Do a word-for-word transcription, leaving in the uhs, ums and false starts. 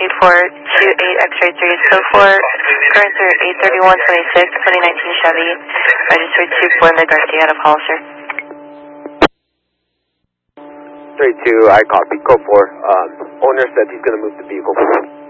eight four two eight X-ray three is code four, current through eight thirty-one twenty-six, twenty nineteen Chevy, registered to Buena Garcia at Apollo, sir. three two, I copy, code four. Um, owner said he's going to move the vehicle.